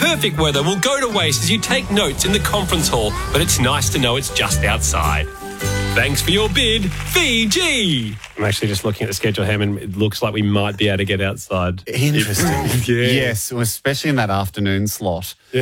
perfect weather will go to waste as you take notes in the conference hall, but it's nice to know it's just outside. Thanks for your bid, Fiji. I'm actually just looking at the schedule, Hammond. It looks like we might be able to get outside. Interesting. Yeah. Yes, especially in that afternoon slot. Yeah.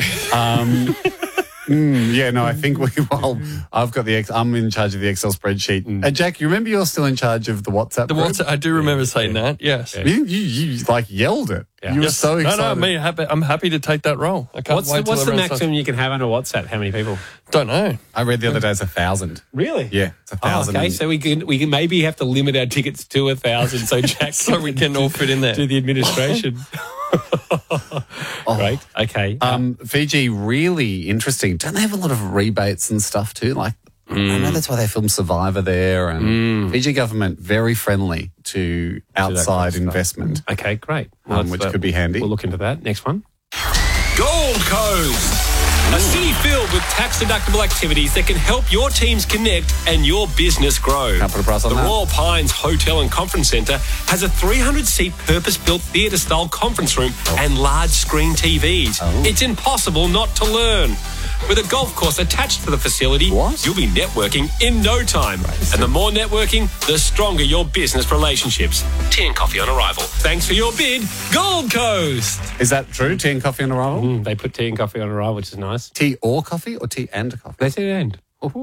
I think I've got I'm in charge of the Excel spreadsheet. Jack, you remember you're still in charge of the WhatsApp The group? WhatsApp, I do remember saying that, yes. Yeah. You like yelled it. Yeah. You were so excited. I'm happy to take that role. I can't wait What's till the everyone maximum you can have on a WhatsApp? How many people? Don't know. I read the other day it's 1,000. Really? Yeah, it's 1,000. Okay, so we can maybe have to limit our tickets to 1,000 so Jack So we can all fit in there. do the administration. Great. Okay. Fiji, really interesting. Don't they have a lot of rebates and stuff too? Like, I know that's why they filmed Survivor there. And Fiji government, very friendly to outside investment. Okay, great. Which could be handy. We'll look into that. Next one. Gold Coast. A city filled with tax-deductible activities that can help your teams connect and your business grow. Can't put a price on the that. Royal Pines Hotel and Conference Centre has a 300-seat purpose-built theatre-style conference room and large-screen TVs. It's impossible not to learn. With a golf course attached to the facility, you'll be networking in no time. And the more networking, the stronger your business relationships. Tea and coffee on arrival. Thanks for your bid, Gold Coast. Is that true? Tea and coffee on arrival? They put tea and coffee on arrival, which is nice. Tea or coffee or tea and coffee? They said and.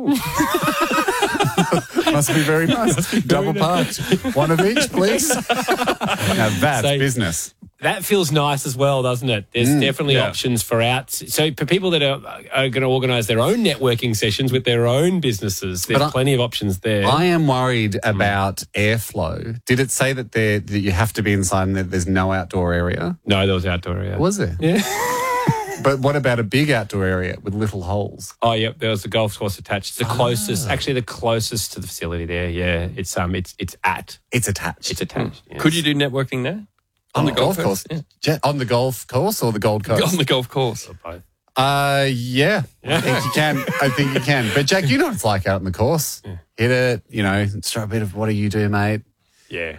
Must be very nice. Double parked. One of each, please. Now that's business. That feels nice as well, doesn't it? There's definitely options for outs. So for people that are going to organise their own networking sessions with their own businesses, there's plenty of options there. I am worried about airflow. Did it say that you have to be inside and that there's no outdoor area? No, there was outdoor area. Was there? Yeah. But what about a big outdoor area with little holes? Oh, yep. There was a golf course attached. It's the closest, actually the closest to the facility there. Yeah. It's attached. It's attached. It's attached. Yes. Could you do networking there? On the golf course? Yeah. On the golf course or the Gold Coast? On the golf course. Or both. Yeah. I think you can. But Jack, you know what it's like out on the course. Yeah. Hit it, throw a bit of what do you do, mate? Yeah.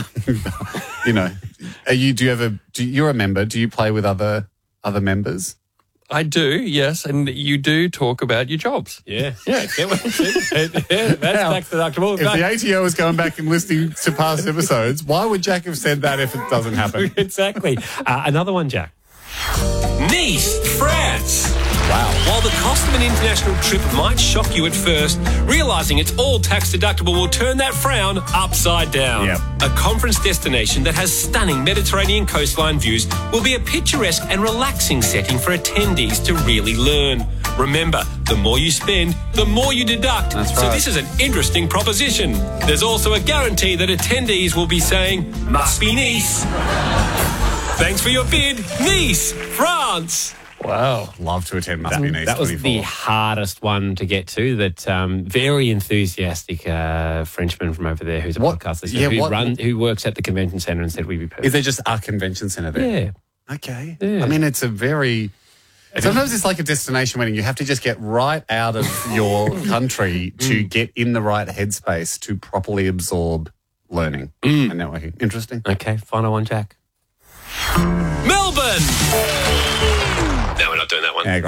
You're a member. Do you play with other members? I do, yes, and you do talk about your jobs. Yeah. That's tax deductible. If the ATO is going back and listening to past episodes, why would Jack have said that if it doesn't happen? Exactly. Another one, Jack. Nice, France. Wow. While the cost of an international trip might shock you at first, realising it's all tax deductible will turn that frown upside down. Yep. A conference destination that has stunning Mediterranean coastline views will be a picturesque and relaxing setting for attendees to really learn. Remember, the more you spend, the more you deduct. That's right. So this is an interesting proposition. There's also a guarantee that attendees will be saying, must be Nice. Thanks for your bid, Nice, France. Wow. Love to attend Must Be Nice. That was 24. the hardest one to get to. That very enthusiastic Frenchman from over there who's a podcast listener who works at the convention centre and said we'd be perfect. Is there just a convention centre there? Yeah. Okay. Yeah. I mean, it's a very... Sometimes it's like a destination wedding. You have to just get right out of your country to get in the right headspace to properly absorb learning and networking. Interesting. Okay, final one, Jack. Melbourne! No, we're not doing that one. Yeah,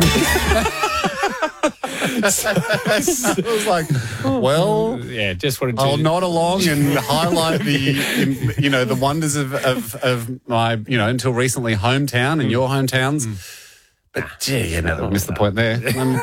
great. I was like, well, yeah, just wanted to... I'll nod along and highlight the wonders of my, until recently hometown and your hometowns. But gee, they missed the point there.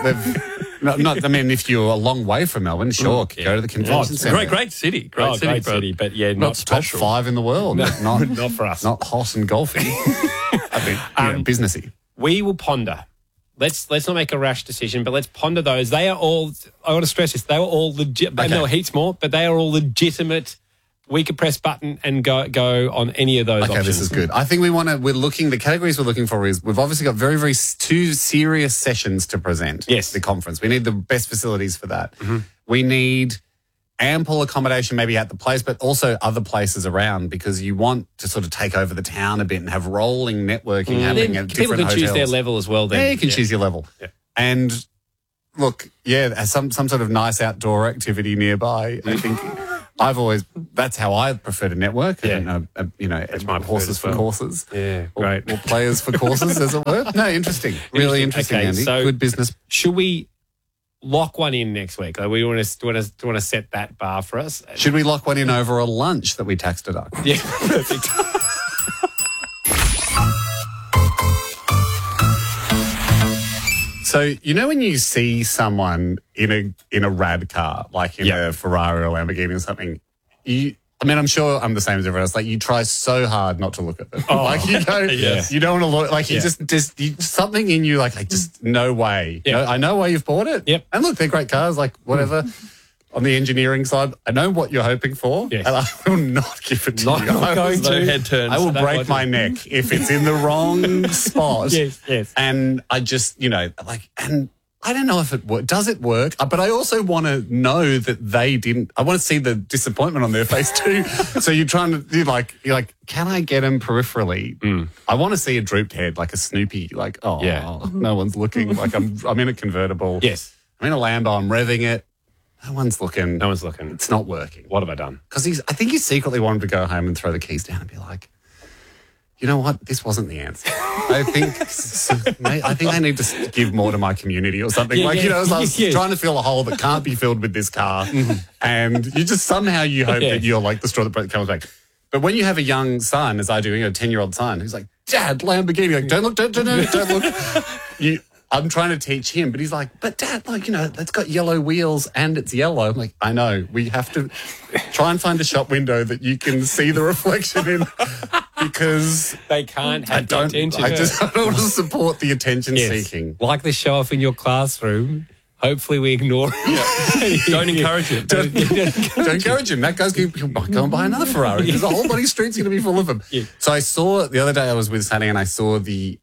If you're a long way from Melbourne, sure, go to the convention centre. Great city. Great city, but yeah, not special. top 5 in the world. Not for us. Not hot and golfy. I mean, businessy. We will ponder. Let's not make a rash decision, but let's ponder those. They are all, I want to stress this, they were all legit. Okay. No, heaps more, but they are all legitimate. We could press button and go on any of those options. Okay, this is good. I think the categories we're looking for is, we've obviously got very, very 2 serious sessions to present. Yes. The conference. We need the best facilities for that. Mm-hmm. We need ample accommodation maybe at the place, but also other places around, because you want to sort of take over the town a bit and have rolling networking happening at different people can hotels. choose their level as well. Then. Yeah, you can choose your level. Yeah. And look, some sort of nice outdoor activity nearby, I think... That's how I prefer to network. Yeah. And, my horses for preferred as well. courses. Yeah, Or- great. Or players for courses, as it were. No, interesting. Really interesting, Okay, Andy. so- Good business. Should we lock one in next week? Like, we want to set that bar for us. Should we lock one in over a lunch that we tax deduct? Yeah, perfect. So, you know when you see someone in a rad car, like in Yeah. a Ferrari or Lamborghini or something, I'm sure I'm the same as everyone else. Like, you try so hard not to look at them. Like, you don't, Yes. you don't want to look. Like, you Yeah. something in you, like just no way. Yeah. No, I know why you've bought it. Yep. And look, they're great cars. Like, whatever. On the engineering side, I know what you're hoping for, Yes. and I will not give it to Not you. I going will- to. No head turns. I will That break was- my neck if it's in the wrong spot. Yes. And I just, and I don't know if it works. Does it work? But I also want to know that they didn't. I want to see the disappointment on their face too. So you're you're like, can I get them peripherally? I want to see a drooped head, like a Snoopy, like, no one's looking. Like I'm in a convertible. Yes. I'm in a Lambo. I'm revving it. No one's looking. No one's looking. It's not working. What have I done? Because I think he secretly wanted to go home and throw the keys down and be like, you know what? This wasn't the answer. I think I need to give more to my community or something. Yeah, I was yeah. trying to fill a hole that can't be filled with this car. And you just somehow you hope Yeah. that you're like the straw that comes back. But when you have a young son, as I do, a 10-year-old son, who's like, Dad, Lamborghini. Like, don't look, don't look. I'm trying to teach him, but he's like, but Dad, it's got yellow wheels and it's yellow. I'm like, I know. We have to try and find a shop window that you can see the reflection in because They can't I have don't attention. I don't want to support the attention seeking. Like the show off in your classroom. Hopefully we ignore it. Don't encourage it. Don't encourage him. That guy's going to go and buy another Ferrari. There's a whole bloody street's going to be full of them. Yeah. So I saw the other day I was with Sunny and I saw we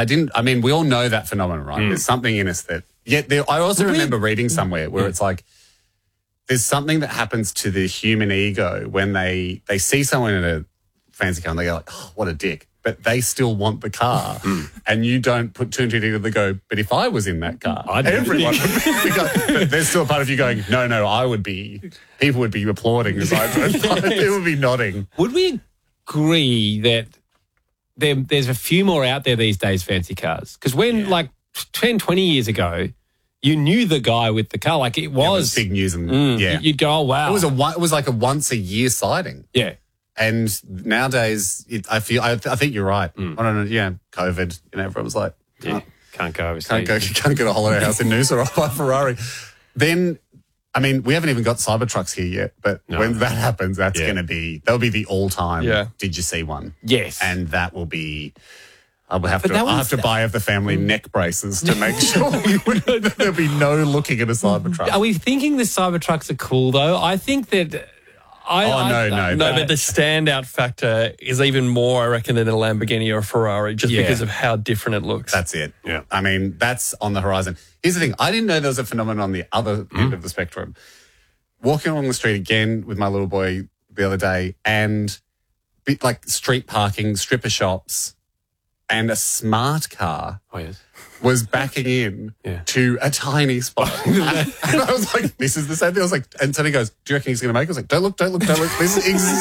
all know that phenomenon, right? There's something in us that, I also remember reading somewhere where it's like, there's something that happens to the human ego when they see someone in a fancy car and they go like, oh, what a dick. But they still want the car. And you don't put two and two together and go, but if I was in that car, I'd be everyone would be but there's still a part of you going, no, I would be, people would be applauding as I drove by. People would be nodding. Would we agree that there's a few more out there these days, fancy cars? Because when, 10, 20 years ago, you knew the guy with the car. Like, it It was was big news. And You'd go, oh, wow. it was like a once a year sighting. Yeah. And nowadays, I think you're right. I don't know. Yeah, COVID. Everyone was like, Can't go overseas. can't get a holiday house in Noosa or buy a Ferrari. Then, we haven't even got Cybertrucks here yet. But when that happens, that'll be the all time. Yeah. Did you see one? Yes. And that will be. I'll have that one's- to buy of the family neck braces to make sure there'll be no looking at a Cybertruck. Are we thinking the Cybertrucks are cool, though? I think that... No. No, but the standout factor is even more, I reckon, than a Lamborghini or a Ferrari, just because of how different it looks. That's it. Yeah. That's on the horizon. Here's the thing. I didn't know there was a phenomenon on the other end of the spectrum. Walking along the street again with my little boy the other day and street parking, stripper shops, and a smart car Oh, yes. was backing in to a tiny spot. And I was like, this is the same thing. I was like, and so he goes, do you reckon he's going to make it? I was like, don't look. This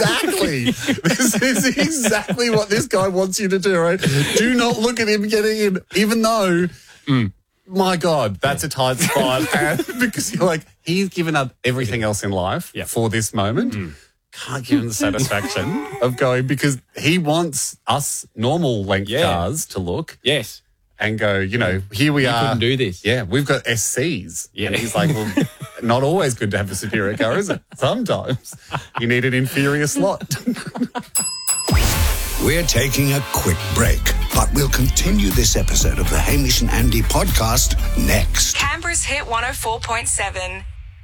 is exactly what this guy wants you to do, right? Do not look at him getting in, even though, my God, that's a tight spot. And because you're like, he's given up everything else in life for this moment. Can't give him the satisfaction of going because he wants us normal length cars to look. Yes. And go, here we are. Couldn't do this. Yeah, we've got SCs. Yeah. And he's like, well, not always good to have a superior car, is it? Sometimes you need an inferior slot. We're taking a quick break, but we'll continue this episode of the Hamish and Andy podcast next. Canberra's Hit 104.7.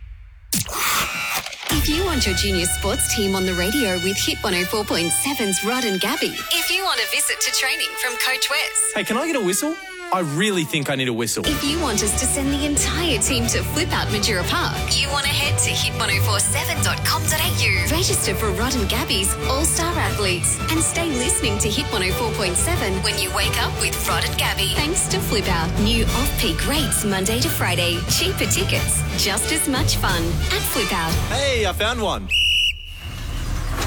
If you want your junior sports team on the radio with Hit 104.7's Rod and Gabby. If you want a visit to training from Coach Wes. Hey, can I get a whistle? I really think I need a whistle. If you want us to send the entire team to Flip Out Majura Park. You want to head to hit1047.com.au. Register for Rod and Gabby's All-Star Athletes. And stay listening to Hit 104.7 when you wake up with Rod and Gabby. Thanks to Flip Out. New off-peak rates Monday to Friday. Cheaper tickets. Just as much fun at Flip Out. Hey, I found one.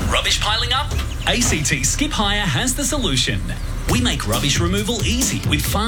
Rubbish piling up? ACT Skip Hire has the solution. We make rubbish removal easy with fast